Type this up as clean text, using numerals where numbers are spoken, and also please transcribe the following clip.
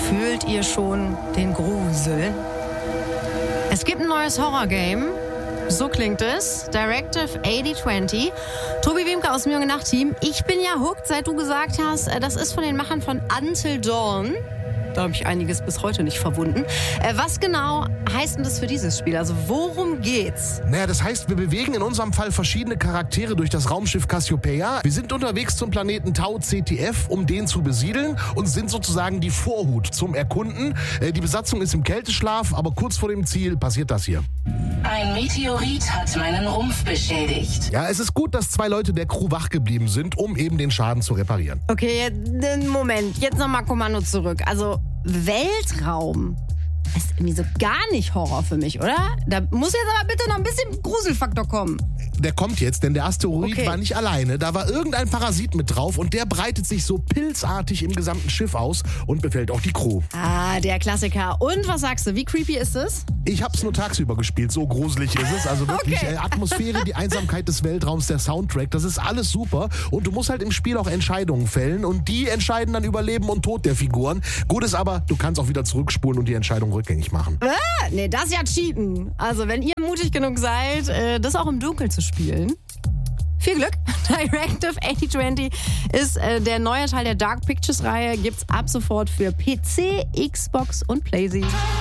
Fühlt ihr schon den Grusel? Es gibt ein neues Horror-Game. So klingt es. Directive 8020. Tobi Wiemke aus dem Junge Nacht-Team. Ich bin ja hooked, seit du gesagt hast, das ist von den Machern von Until Dawn. Da habe ich einiges bis heute nicht verwunden. Was genau heißt denn das für dieses Spiel? Also worum geht's? Naja, das heißt, wir bewegen in unserem Fall verschiedene Charaktere durch das Raumschiff Cassiopeia. Wir sind unterwegs zum Planeten Tau CTF, um den zu besiedeln und sind sozusagen die Vorhut zum Erkunden. Die Besatzung ist im Kälteschlaf, aber kurz vor dem Ziel passiert das hier. Ein Meteorit hat meinen Rumpf beschädigt. Ja, es ist gut, dass 2 Leute der Crew wach geblieben sind, um eben den Schaden zu reparieren. Okay, Moment. Jetzt nochmal Kommando zurück. Also Weltraum ist irgendwie so gar nicht Horror für mich, oder? Da muss jetzt aber bitte noch ein bisschen Gruselfaktor kommen. Der kommt jetzt, denn der Asteroid war nicht alleine. Da war irgendein Parasit mit drauf und der breitet sich so pilzartig im gesamten Schiff aus und befällt auch die Crew. Ah, der Klassiker. Und was sagst du, wie creepy ist es? Ich hab's nur tagsüber gespielt, so gruselig ist es. Also wirklich, Atmosphäre, die Einsamkeit des Weltraums, der Soundtrack, das ist alles super. Und du musst halt im Spiel auch Entscheidungen fällen und die entscheiden dann über Leben und Tod der Figuren. Gut ist aber, du kannst auch wieder zurückspulen und die Entscheidung rückgängig machen. Nee, das ist ja Cheaten. Also wenn ihr mutig genug seid, das auch im Dunkeln zu spielen. Viel Glück. Directive 8020 ist der neue Teil der Dark Pictures Reihe. Gibt's ab sofort für PC, Xbox und PlayStation.